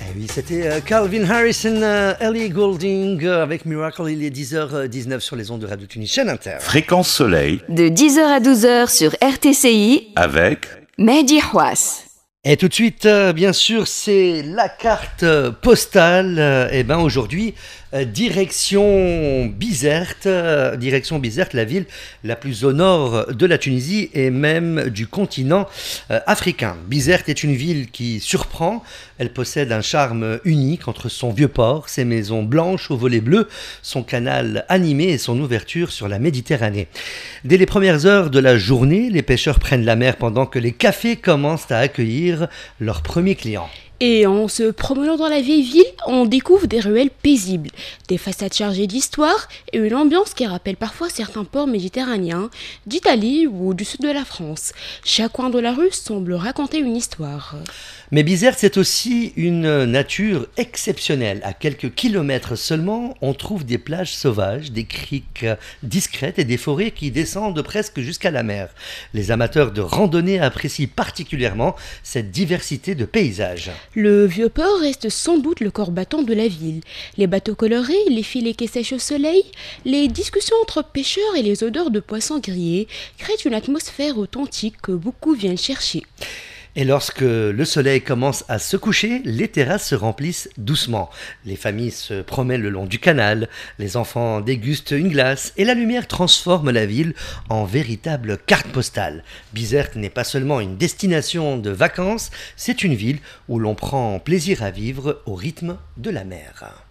Oui, c'était Calvin Harrison, Ellie Goulding avec Miracle. Il est 10h19 sur les ondes de Radio Tunis, chaîne Inter. Fréquence Soleil. De 10h à 12h sur RTCI. Avec Mehdi Houas. Et tout de suite, bien sûr, c'est la carte postale. Et ben aujourd'hui, direction Bizerte, la ville la plus au nord de la Tunisie et même du continent africain. Bizerte est une ville qui surprend. Elle possède un charme unique entre son vieux port, ses maisons blanches aux volets bleus, son canal animé et son ouverture sur la Méditerranée. Dès les premières heures de la journée, les pêcheurs prennent la mer pendant que les cafés commencent à accueillir leurs premiers clients. Et en se promenant dans la vieille ville, on découvre des ruelles paisibles, des façades chargées d'histoire et une ambiance qui rappelle parfois certains ports méditerranéens, d'Italie ou du sud de la France. Chaque coin de la rue semble raconter une histoire. Mais Bizerte, c'est aussi une nature exceptionnelle. À quelques kilomètres seulement, on trouve des plages sauvages, des criques discrètes et des forêts qui descendent presque jusqu'à la mer. Les amateurs de randonnée apprécient particulièrement cette diversité de paysages. Le vieux port reste sans doute le corps battant de la ville. Les bateaux colorés, les filets qui sèchent au soleil, les discussions entre pêcheurs et les odeurs de poissons grillés créent une atmosphère authentique que beaucoup viennent chercher. Et lorsque le soleil commence à se coucher, les terrasses se remplissent doucement. Les familles se promènent le long du canal, les enfants dégustent une glace et la lumière transforme la ville en véritable carte postale. Bizerte n'est pas seulement une destination de vacances, c'est une ville où l'on prend plaisir à vivre au rythme de la mer.